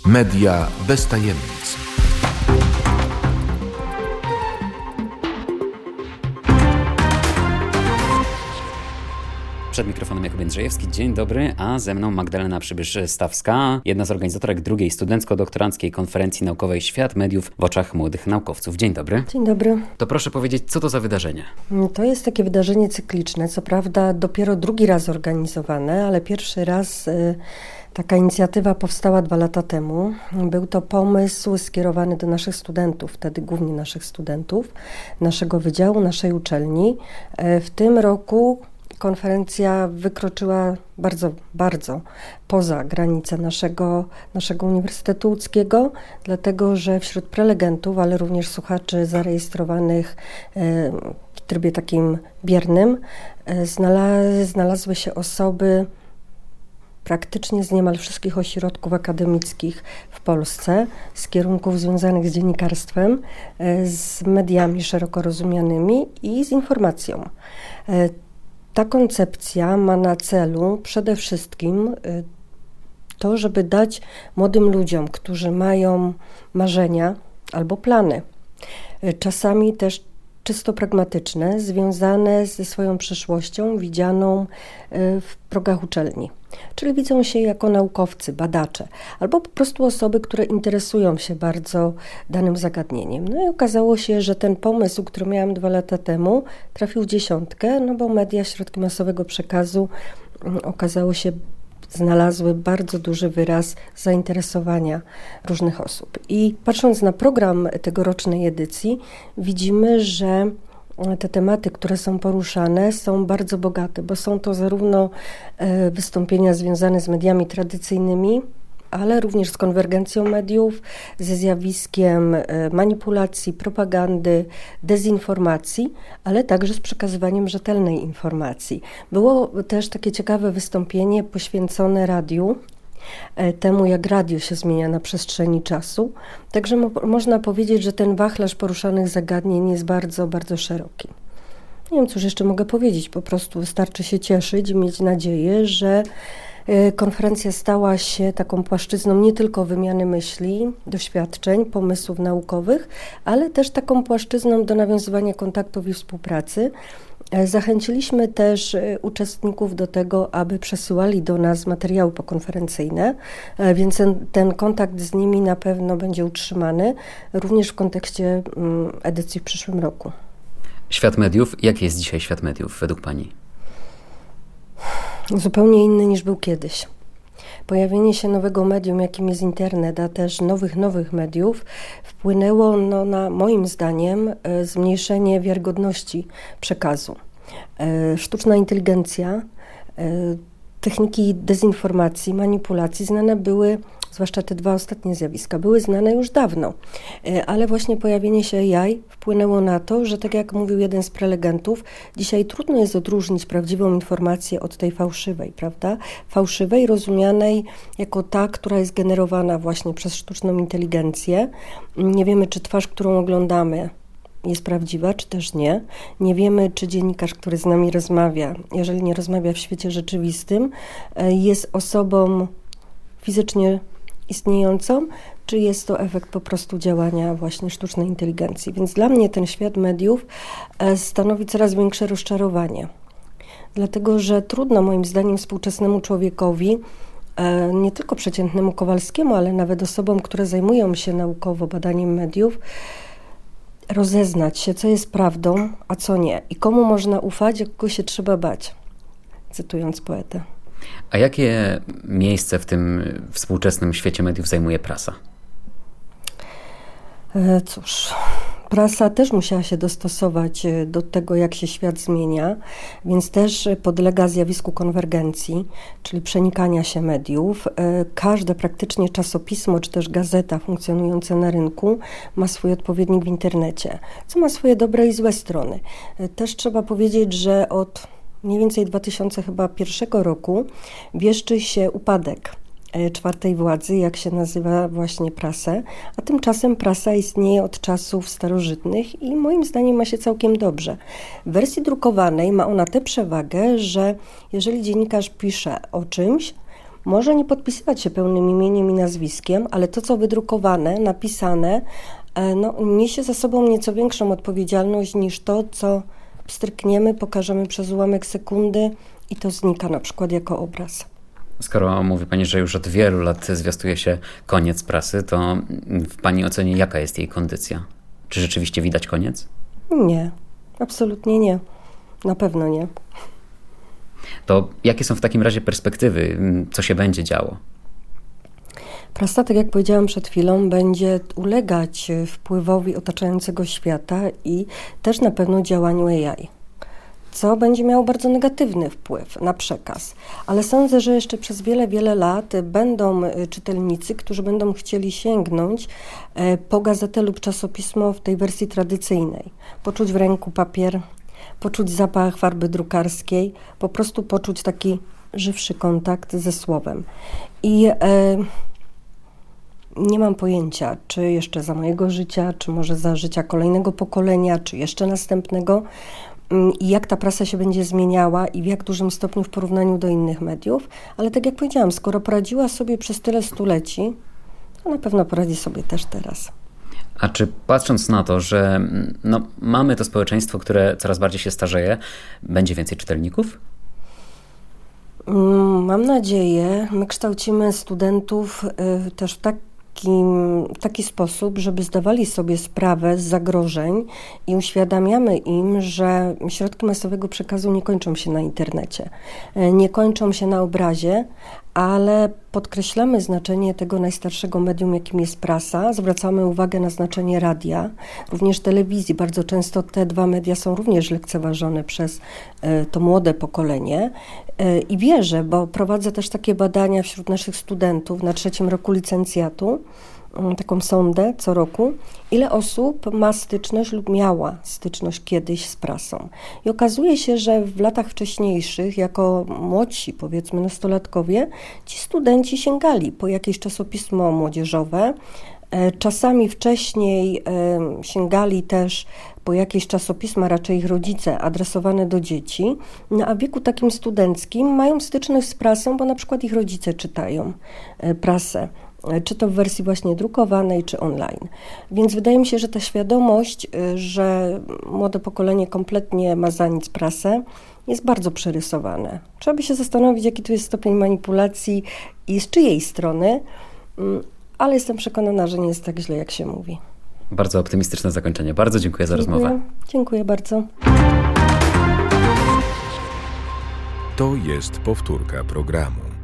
Media bez tajemnic. Przed mikrofonem Jakub Jędrzejewski. Dzień dobry, a ze mną Magdalena Przybysz-Stawska, jedna z organizatorek drugiej studencko-doktoranckiej konferencji naukowej Świat Mediów w oczach młodych naukowców. Dzień dobry. Dzień dobry. To proszę powiedzieć, co to za wydarzenie? To jest takie wydarzenie cykliczne, co prawda dopiero drugi raz organizowane, ale pierwszy raz taka inicjatywa powstała 2 lata temu. Był to pomysł skierowany do naszych studentów, wtedy głównie naszych studentów, naszego wydziału, naszej uczelni. W tym roku konferencja wykroczyła bardzo poza granice naszego Uniwersytetu Łódzkiego, dlatego że wśród prelegentów, ale również słuchaczy zarejestrowanych w trybie takim biernym znalazły się osoby praktycznie z niemal wszystkich ośrodków akademickich w Polsce, z kierunków związanych z dziennikarstwem, z mediami szeroko rozumianymi i z informacją. Ta koncepcja ma na celu przede wszystkim to, żeby dać młodym ludziom, którzy mają marzenia albo plany, czasami też czysto pragmatyczne, związane ze swoją przyszłością, widzianą w progach uczelni. Czyli widzą się jako naukowcy, badacze, albo po prostu osoby, które interesują się bardzo danym zagadnieniem. No i okazało się, że ten pomysł, który miałam 2 lata temu, trafił w 10, no bo media, środki masowego przekazu okazało się, znalazły bardzo duży wyraz zainteresowania różnych osób. I patrząc na program tegorocznej edycji, widzimy, że te tematy, które są poruszane, są bardzo bogate, bo są to zarówno wystąpienia związane z mediami tradycyjnymi, ale również z konwergencją mediów, ze zjawiskiem manipulacji, propagandy, dezinformacji, ale także z przekazywaniem rzetelnej informacji. Było też takie ciekawe wystąpienie poświęcone radiu, temu jak radio się zmienia na przestrzeni czasu. Także można powiedzieć, że ten wachlarz poruszanych zagadnień jest bardzo, bardzo szeroki. Nie wiem, cóż jeszcze mogę powiedzieć, po prostu wystarczy się cieszyć i mieć nadzieję, że konferencja stała się taką płaszczyzną nie tylko wymiany myśli, doświadczeń, pomysłów naukowych, ale też taką płaszczyzną do nawiązywania kontaktów i współpracy. Zachęciliśmy też uczestników do tego, aby przesyłali do nas materiały pokonferencyjne, więc ten kontakt z nimi na pewno będzie utrzymany, również w kontekście edycji w przyszłym roku. Świat mediów. Jaki jest dzisiaj świat mediów według Pani? Zupełnie inny niż był kiedyś. Pojawienie się nowego medium, jakim jest internet, a też nowych mediów wpłynęło na, moim zdaniem, zmniejszenie wiarygodności przekazu. Sztuczna inteligencja, techniki dezinformacji, manipulacji znane były, zwłaszcza te 2 ostatnie zjawiska, były znane już dawno, ale właśnie pojawienie się AI wpłynęło na to, że tak jak mówił jeden z prelegentów, dzisiaj trudno jest odróżnić prawdziwą informację od tej fałszywej, prawda? Fałszywej, rozumianej jako ta, która jest generowana właśnie przez sztuczną inteligencję. Nie wiemy, czy twarz, którą oglądamy, jest prawdziwa, czy też nie. Nie wiemy, czy dziennikarz, który z nami rozmawia, jeżeli nie rozmawia w świecie rzeczywistym, jest osobą fizycznie istniejącą, czy jest to efekt po prostu działania właśnie sztucznej inteligencji. Więc dla mnie ten świat mediów stanowi coraz większe rozczarowanie. Dlatego, że trudno moim zdaniem współczesnemu człowiekowi, nie tylko przeciętnemu Kowalskiemu, ale nawet osobom, które zajmują się naukowo badaniem mediów, rozeznać się, co jest prawdą, a co nie. I komu można ufać, jak kogo się trzeba bać. Cytując poetę. A jakie miejsce w tym współczesnym świecie mediów zajmuje prasa? Cóż, prasa też musiała się dostosować do tego, jak się świat zmienia, więc też podlega zjawisku konwergencji, czyli przenikania się mediów. Każde praktycznie czasopismo, czy też gazeta funkcjonująca na rynku ma swój odpowiednik w internecie, co ma swoje dobre i złe strony. Też trzeba powiedzieć, że od mniej więcej 2001 roku wieszczy się upadek 4. władzy, jak się nazywa właśnie prasę, a tymczasem prasa istnieje od czasów starożytnych i moim zdaniem ma się całkiem dobrze. W wersji drukowanej ma ona tę przewagę, że jeżeli dziennikarz pisze o czymś, może nie podpisywać się pełnym imieniem i nazwiskiem, ale to, co wydrukowane, napisane, niesie za sobą nieco większą odpowiedzialność niż to, co pstrykniemy, pokażemy przez ułamek sekundy i to znika na przykład jako obraz. Skoro mówi Pani, że już od wielu lat zwiastuje się koniec prasy, to w Pani ocenie jaka jest jej kondycja? Czy rzeczywiście widać koniec? Nie, absolutnie nie. Na pewno nie. To jakie są w takim razie perspektywy? Co się będzie działo? Prasa, tak jak powiedziałam przed chwilą, będzie ulegać wpływowi otaczającego świata i też na pewno działaniu AI, co będzie miało bardzo negatywny wpływ na przekaz. Ale sądzę, że jeszcze przez wiele, wiele lat będą czytelnicy, którzy będą chcieli sięgnąć po gazetę lub czasopismo w tej wersji tradycyjnej. Poczuć w ręku papier, poczuć zapach farby drukarskiej, po prostu poczuć taki żywszy kontakt ze słowem. I nie mam pojęcia, czy jeszcze za mojego życia, czy może za życia kolejnego pokolenia, czy jeszcze następnego, i jak ta prasa się będzie zmieniała i w jak dużym stopniu w porównaniu do innych mediów. Ale tak jak powiedziałam, skoro poradziła sobie przez tyle stuleci, to na pewno poradzi sobie też teraz. A czy patrząc na to, że mamy to społeczeństwo, które coraz bardziej się starzeje, będzie więcej czytelników? Mam nadzieję. My kształcimy studentów też w taki sposób, żeby zdawali sobie sprawę z zagrożeń i uświadamiamy im, że środki masowego przekazu nie kończą się na internecie, nie kończą się na obrazie, ale podkreślamy znaczenie tego najstarszego medium, jakim jest prasa. Zwracamy uwagę na znaczenie radia, również telewizji. Bardzo często te dwa media są również lekceważone przez to młode pokolenie. I wierzę, bo prowadzę też takie badania wśród naszych studentów na 3. roku licencjatu, taką sondę co roku, ile osób ma styczność lub miała styczność kiedyś z prasą. I okazuje się, że w latach wcześniejszych, jako młodsi, powiedzmy nastolatkowie, ci studenci sięgali po jakieś czasopismo młodzieżowe. Czasami wcześniej sięgali też po jakieś czasopisma, raczej ich rodzice, adresowane do dzieci, a w wieku takim studenckim mają styczność z prasą, bo na przykład ich rodzice czytają prasę, czy to w wersji właśnie drukowanej, czy online. Więc wydaje mi się, że ta świadomość, że młode pokolenie kompletnie ma za nic prasę, jest bardzo przerysowane. Trzeba by się zastanowić, jaki tu jest stopień manipulacji i z czyjej strony, ale jestem przekonana, że nie jest tak źle, jak się mówi. Bardzo optymistyczne zakończenie. Bardzo dziękuję za rozmowę. Dziękuję bardzo. To jest powtórka programu.